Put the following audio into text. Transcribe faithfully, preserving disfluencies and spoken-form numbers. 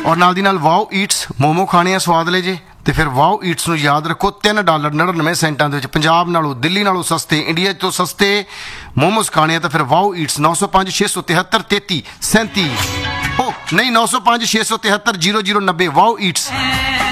ਔਰ ਨਾਲ ਦੀ ਨਾਲ ਵਾਓ ਈਟਸ ਮੋਮੋ ਖਾਣੇ ਆ ਸਵਾਦ ਲੈ ਜੇ ਤੇ ਫਿਰ ਵਾਓ ਈਟਸ ਨੂੰ ਯਾਦ ਰੱਖੋ ਤਿੰਨ ਡਾਲਰ ਨੜਿਨਵੇਂ ਸੈਂਟਾਂ ਦੇ ਵਿੱਚ ਪੰਜਾਬ ਨਾਲੋਂ ਦਿੱਲੀ ਨਾਲੋਂ ਸਸਤੇ ਇੰਡੀਆ ਤੋਂ ਸਸਤੇ ਮੋਮੋਸ ਖਾਣੇ ਆ ਤਾਂ ਫਿਰ ਵਾਓ ਈਟਸ ਨੌ ਸੌ ਪੰਜ ਛੇ ਸੌ ਤਿਹੱਤਰ ਤੇਤੀ ਸੈਂਤੀ ਉਹ ਨਹੀਂ ਨੌ ਸੌ ਪੰਜ ਛੇ ਸੌ ਤਿਹੱਤਰ ਜੀਰੋ ਜੀਰੋ ਨੱਬੇ ਵਾਓ ਈਟਸ